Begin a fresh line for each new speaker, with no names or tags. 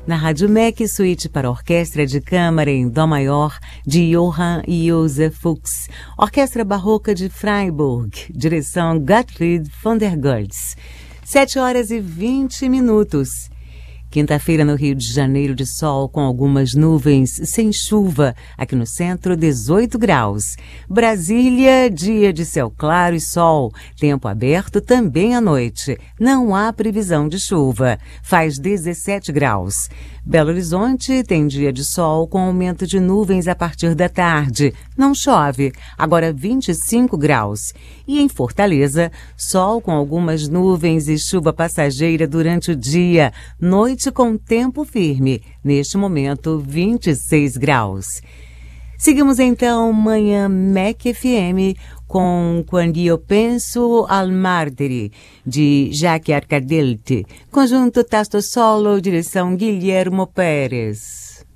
Na Rádio MEC, suíte para orquestra de câmara em dó maior de Johann Josef Fuchs, Orquestra Barroca de Freiburg, direção Gottfried von der Goltz. 7h20. Quinta-feira no Rio de Janeiro, de sol com algumas nuvens, sem chuva. Aqui no centro, 18 graus. Brasília, dia de céu claro e sol. Tempo aberto também à noite. Não há previsão de chuva. Faz 17 graus. Belo Horizonte tem dia de sol com aumento de nuvens a partir da tarde. Não chove. Agora 25 graus. E em Fortaleza, sol com algumas nuvens e chuva passageira durante o dia. Noite com tempo firme, neste momento 26 graus. Seguimos então Manhã MEC FM com Quando Eu Penso al Marderi, de Jacques Arcadelti, conjunto Tasto Solo, direção Guilhermo Pérez.